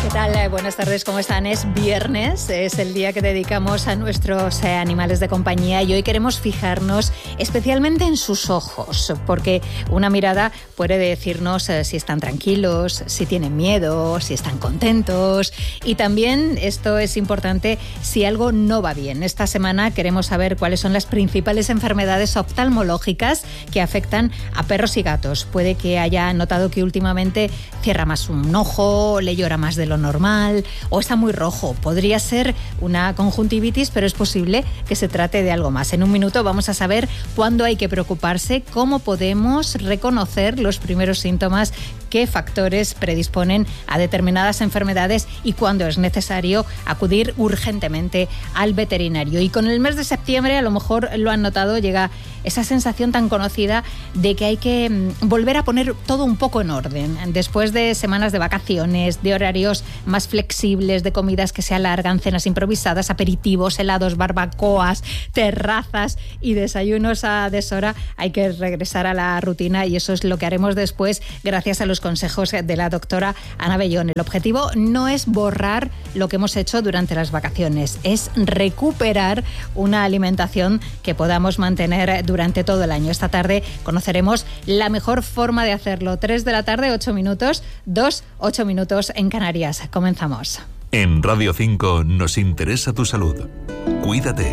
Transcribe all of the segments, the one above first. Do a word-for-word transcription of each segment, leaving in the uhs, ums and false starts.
¿Qué tal? Buenas tardes, ¿cómo están? Es viernes, es el día que dedicamos a nuestros eh, animales de compañía y hoy queremos fijarnos especialmente en sus ojos, porque una mirada puede decirnos eh, si están tranquilos, si tienen miedo, si están contentos, y también, esto es importante, si algo no va bien. Esta semana queremos saber cuáles son las principales enfermedades oftalmológicas que afectan a perros y gatos. Puede que haya notado que últimamente cierra más un ojo, le llora más de lo normal o está muy rojo. Podría ser una conjuntivitis, pero es posible que se trate de algo más. En un minuto vamos a saber cuándo hay que preocuparse, cómo podemos reconocer los primeros síntomas, qué factores predisponen a determinadas enfermedades y cuándo es necesario acudir urgentemente al veterinario. Y con el mes de septiembre, a lo mejor lo han notado, llega esa sensación tan conocida de que hay que volver a poner todo un poco en orden. Después de semanas de vacaciones, de horarios más flexibles, de comidas que se alargan, cenas improvisadas, aperitivos, helados, barbacoas, terrazas y desayunos a deshora, hay que regresar a la rutina y eso es lo que haremos después gracias a los consejos de la doctora Ana Bellón. El objetivo no es borrar lo que hemos hecho durante las vacaciones, es recuperar una alimentación que podamos mantener durante todo el año. Esta tarde conoceremos la mejor forma de hacerlo. tres de la tarde, ocho minutos, dos, ocho minutos en Canarias. Comenzamos. En Radio cinco nos interesa tu salud. Cuídate.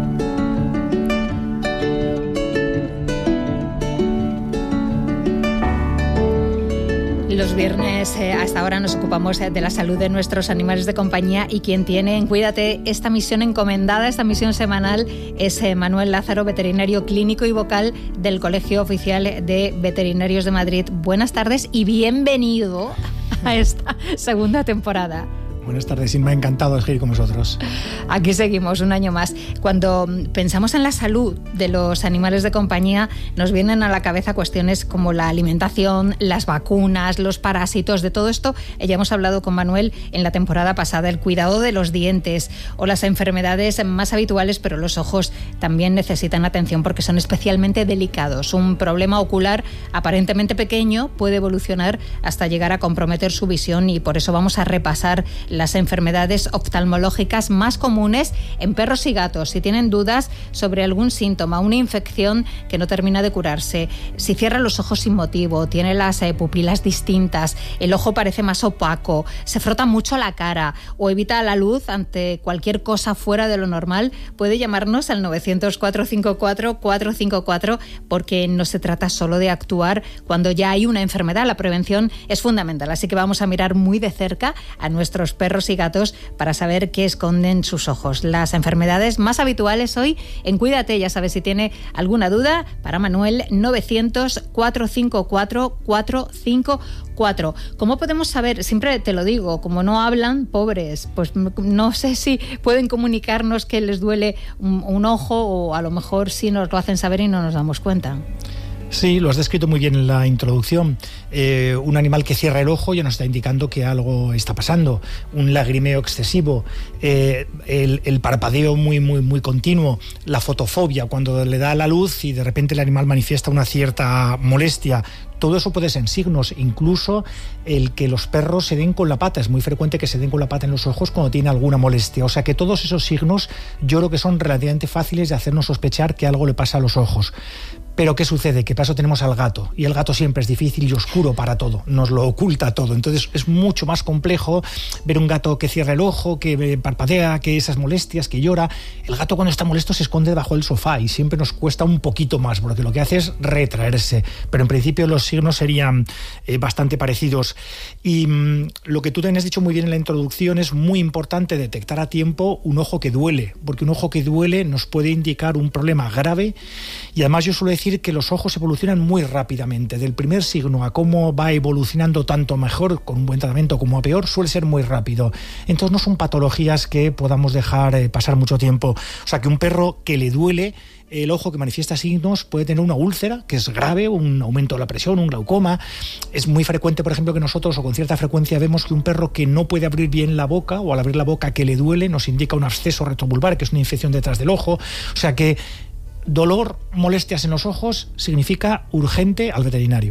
Los viernes eh, hasta ahora nos ocupamos eh, de la salud de nuestros animales de compañía y quien tiene en Cuídate esta misión encomendada, esta misión semanal, es eh, Manuel Lázaro, veterinario clínico y vocal del Colegio Oficial de Veterinarios de Madrid. Buenas tardes y bienvenido a esta segunda temporada. Buenas tardes, Inma, encantado de seguir con vosotros. Aquí seguimos un año más. Cuando pensamos en la salud de los animales de compañía, nos vienen a la cabeza cuestiones como la alimentación, las vacunas, los parásitos. De todo esto ya hemos hablado con Manuel en la temporada pasada, el cuidado de los dientes o las enfermedades más habituales, pero los ojos también necesitan atención porque son especialmente delicados. Un problema ocular aparentemente pequeño puede evolucionar hasta llegar a comprometer su visión y por eso vamos a repasar las enfermedades oftalmológicas más comunes en perros y gatos. Si tienen dudas sobre algún síntoma, una infección que no termina de curarse, si cierra los ojos sin motivo, tiene las eh, pupilas distintas, el ojo parece más opaco, se frota mucho la cara o evita la luz ante cualquier cosa fuera de lo normal, puede llamarnos al nueve cero cero, cuatro cinco cuatro, cuatro cinco cuatro porque no se trata solo de actuar cuando ya hay una enfermedad. La prevención es fundamental, así que vamos a mirar muy de cerca a nuestros perros perros y gatos para saber qué esconden sus ojos. Las enfermedades más habituales hoy en Cuídate, ya sabes, si tiene alguna duda, para Manuel, nueve cero cero, cuatro cinco cuatro, cuatro cinco cuatro. ¿Cómo podemos saber? Siempre te lo digo, como no hablan, pobres, pues no sé si pueden comunicarnos que les duele un, un ojo o a lo mejor sí nos lo hacen saber y no nos damos cuenta. Sí, lo has descrito muy bien en la introducción. Eh, un animal que cierra el ojo ya nos está indicando que algo está pasando. Un lagrimeo excesivo, eh, el, el parpadeo muy, muy, muy continuo, la fotofobia, cuando le da la luz y de repente el animal manifiesta una cierta molestia. Todo eso puede ser signos, incluso el que los perros se den con la pata. Es muy frecuente que se den con la pata en los ojos cuando tiene alguna molestia. O sea que todos esos signos yo creo que son relativamente fáciles de hacernos sospechar que algo le pasa a los ojos. Pero ¿qué sucede? Que para eso tenemos al gato, y el gato siempre es difícil y oscuro para todo, nos lo oculta todo. Entonces es mucho más complejo ver un gato que cierra el ojo, que parpadea, que esas molestias, que llora. El gato cuando está molesto se esconde debajo del sofá y siempre nos cuesta un poquito más, porque lo que hace es retraerse. Pero en principio los signos serían eh, bastante parecidos. Y mmm, lo que tú también has dicho muy bien en la introducción, es muy importante detectar a tiempo un ojo que duele, porque un ojo que duele nos puede indicar un problema grave. Y además yo suelo decir que los ojos evolucionan muy rápidamente. Del primer signo a cómo va evolucionando tanto mejor con un buen tratamiento como a peor suele ser muy rápido. Entonces no son patologías que podamos dejar eh, pasar mucho tiempo. O sea que un perro que le duele el ojo, que manifiesta signos, puede tener una úlcera, que es grave, un aumento de la presión, un glaucoma. Es muy frecuente, por ejemplo, que nosotros, o con cierta frecuencia, vemos que un perro que no puede abrir bien la boca, o al abrir la boca que le duele, nos indica un absceso retrovulvar, que es una infección detrás del ojo. O sea que dolor, molestias en los ojos, significa urgente al veterinario.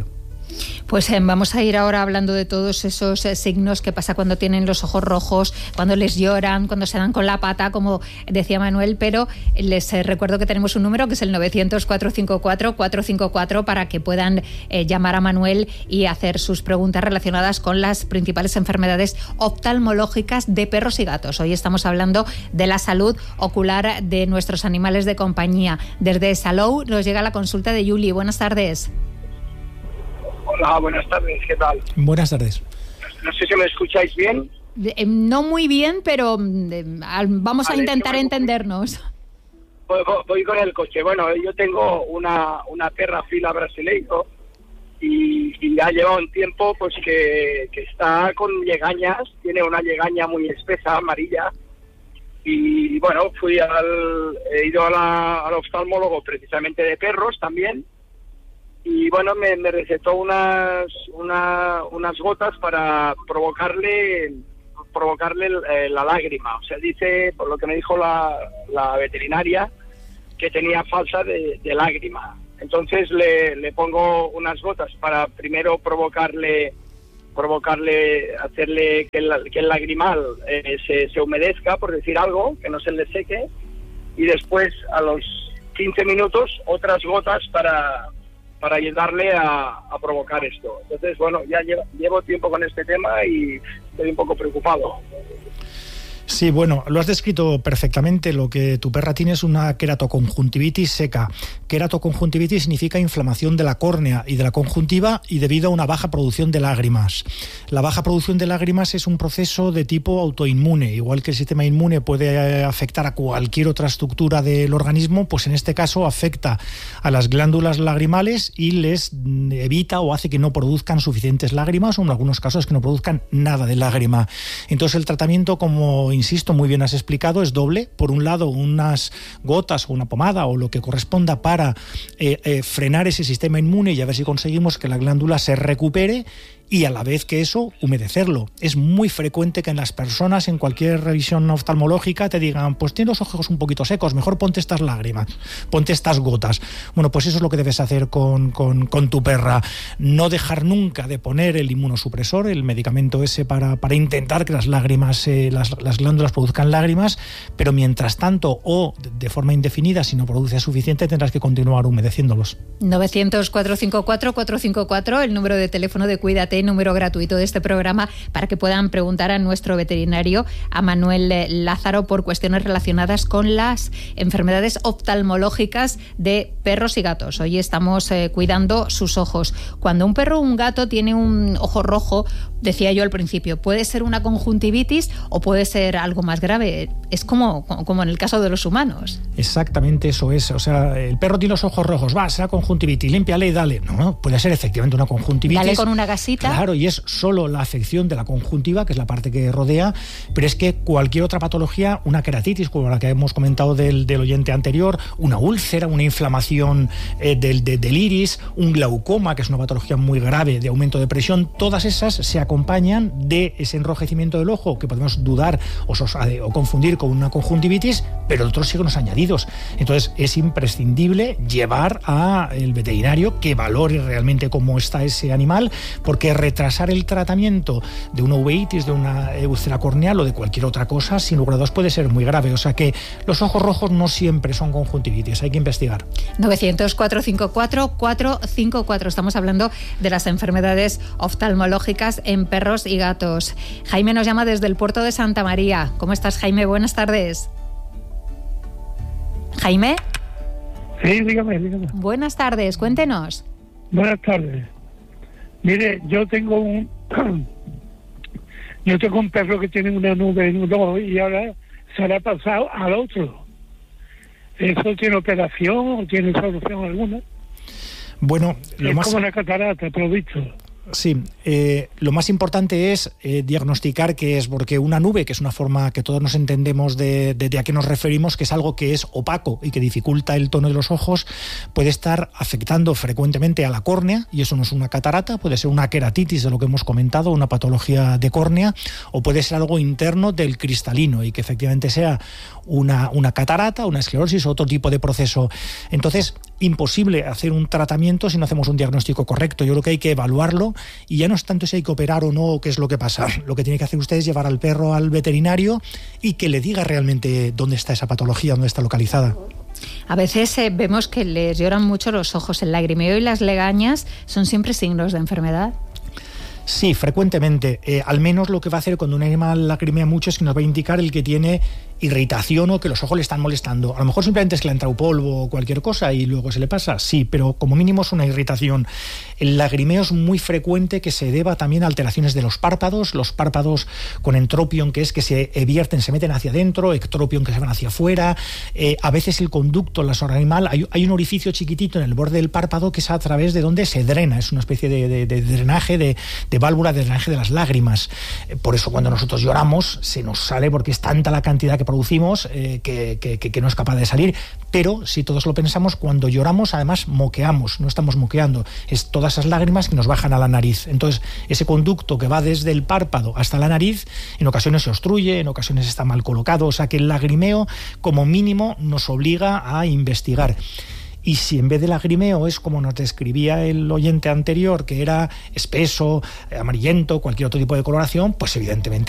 Pues eh, vamos a ir ahora hablando de todos esos eh, signos que pasa cuando tienen los ojos rojos, cuando les lloran, cuando se dan con la pata, como decía Manuel, pero les eh, recuerdo que tenemos un número que es el novecientos, cuatrocientos cincuenta y cuatro, cuatrocientos cincuenta y cuatro para que puedan eh, llamar a Manuel y hacer sus preguntas relacionadas con las principales enfermedades oftalmológicas de perros y gatos. Hoy estamos hablando de la salud ocular de nuestros animales de compañía. Desde Salou nos llega la consulta de Yuli. Buenas tardes. Hola, buenas tardes, ¿qué tal? Buenas tardes. No sé si me escucháis bien. Eh, no muy bien, pero eh, vamos vale, a intentar bueno, entendernos. Voy, voy con el coche. Bueno, yo tengo una, una perra fila brasileiro y, y ya lleva un tiempo pues que, que está con legañas, tiene una legaña muy espesa, amarilla. Y bueno, fui al, he ido a la, al oftalmólogo precisamente de perros también. Y bueno, me, me recetó unas una, unas gotas para provocarle provocarle eh, la lágrima. O sea, dice, por lo que me dijo la, la veterinaria, que tenía falta de, de lágrima. Entonces le, le pongo unas gotas para primero provocarle, provocarle, hacerle que el, que el lagrimal eh, se, se humedezca, por decir algo, que no se le seque. Y después, a los quince minutos, otras gotas para... para ayudarle a, a provocar esto. Entonces, bueno, ya llevo, llevo tiempo con este tema y estoy un poco preocupado. Sí, bueno, lo has descrito perfectamente. Lo que tu perra tiene es una queratoconjuntivitis seca. Queratoconjuntivitis significa inflamación de la córnea y de la conjuntiva y debido a una baja producción de lágrimas. La baja producción de lágrimas es un proceso de tipo autoinmune. Igual que el sistema inmune puede afectar a cualquier otra estructura del organismo, pues en este caso afecta a las glándulas lagrimales y les evita o hace que no produzcan suficientes lágrimas o en algunos casos que no produzcan nada de lágrima. Entonces el tratamiento, como insisto, muy bien has explicado, es doble. Por un lado, unas gotas o una pomada o lo que corresponda para eh, eh, frenar ese sistema inmune y a ver si conseguimos que la glándula se recupere y a la vez que eso, humedecerlo. Es muy frecuente que en las personas, en cualquier revisión oftalmológica, te digan, pues tienes los ojos un poquito secos, mejor ponte estas lágrimas, ponte estas gotas. Bueno, pues eso es lo que debes hacer con, con, con tu perra. No dejar nunca de poner el inmunosupresor, el medicamento ese para, para intentar que las lágrimas, eh, las, las glándulas produzcan lágrimas, pero mientras tanto, o de forma indefinida, si no produce suficiente, tendrás que continuar humedeciéndolos. novecientos, cuatrocientos cincuenta y cuatro, cuatrocientos cincuenta y cuatro, el número de teléfono de Cuídate, número gratuito de este programa para que puedan preguntar a nuestro veterinario, a Manuel Lázaro, por cuestiones relacionadas con las enfermedades oftalmológicas de perros y gatos. Hoy estamos eh, cuidando sus ojos. Cuando un perro o un gato tiene un ojo rojo, decía yo al principio, puede ser una conjuntivitis o puede ser algo más grave. Es como, como en el caso de los humanos. Exactamente eso es. O sea, el perro tiene los ojos rojos, va, será conjuntivitis, límpiale y dale. No, puede ser efectivamente una conjuntivitis. Dale con una gasita. Claro, y es solo la afección de la conjuntiva, que es la parte que rodea, pero es que cualquier otra patología, una queratitis, como la que hemos comentado del, del oyente anterior, una úlcera, una inflamación eh, del, de, del iris, un glaucoma, que es una patología muy grave de aumento de presión, todas esas se acompañan de ese enrojecimiento del ojo, que podemos dudar o, o confundir con una conjuntivitis, pero otros signos añadidos. Entonces es imprescindible llevar al veterinario que valore realmente cómo está ese animal, porque retrasar el tratamiento de una uveitis, de una úlcera corneal o de cualquier otra cosa, sin lugar a dudas puede ser muy grave. O sea que los ojos rojos no siempre son conjuntivitis, hay que investigar. novecientos, cuatrocientos cincuenta y cuatro, cuatrocientos cincuenta y cuatro. Estamos hablando de las enfermedades oftalmológicas en perros y gatos. Jaime nos llama desde el puerto de Santa María. ¿Cómo estás, Jaime? Buenas tardes. ¿Jaime? Sí, dígame, dígame. Buenas tardes, cuéntenos. Buenas tardes. Mire, yo tengo un yo tengo un perro que tiene una nube en un ojo y ahora se le ha pasado al otro. ¿Eso tiene operación o tiene solución alguna? Bueno, lo es más... como una catarata, pero visto. Sí, eh, lo más importante es eh, diagnosticar qué es, porque una nube, que es una forma que todos nos entendemos de, de, de a qué nos referimos, que es algo que es opaco y que dificulta el tono de los ojos, puede estar afectando frecuentemente a la córnea, y eso no es una catarata, puede ser una queratitis de lo que hemos comentado, una patología de córnea, o puede ser algo interno del cristalino y que efectivamente sea una, una catarata, una esclerosis o otro tipo de proceso. Entonces, imposible hacer un tratamiento si no hacemos un diagnóstico correcto. Yo creo que hay que evaluarlo, y ya no es tanto si hay que operar o no, qué es lo que pasa. Lo que tiene que hacer usted es llevar al perro al veterinario y que le diga realmente dónde está esa patología, dónde está localizada. A veces eh, vemos que les lloran mucho los ojos. El lagrimeo y las legañas son siempre signos de enfermedad. Sí, frecuentemente. Eh, al menos lo que va a hacer cuando un animal lagrimea mucho es que nos va a indicar el que tiene irritación o que los ojos le están molestando. A lo mejor simplemente es que le ha entrado polvo o cualquier cosa y luego se le pasa, sí, pero como mínimo es una irritación. El lagrimeo es muy frecuente que se deba también a alteraciones de los párpados, los párpados con entropión, que es que se evierten, se meten hacia adentro, ectropión, que se van hacia afuera. Eh, a veces el conducto en la zona animal, hay, hay un orificio chiquitito en el borde del párpado que es a través de donde se drena, es una especie de, de, de drenaje, de, de válvula de drenaje de las lágrimas. Eh, por eso cuando nosotros lloramos se nos sale, porque es tanta la cantidad que producimos eh, que, que, que no es capaz de salir. Pero si todos lo pensamos, cuando lloramos además moqueamos, no estamos moqueando, es todas esas lágrimas que nos bajan a la nariz. Entonces ese conducto que va desde el párpado hasta la nariz en ocasiones se obstruye, en ocasiones está mal colocado, o sea que el lagrimeo como mínimo nos obliga a investigar. Y si en vez de lagrimeo es como nos describía el oyente anterior, que era espeso, amarillento, cualquier otro tipo de coloración, pues evidentemente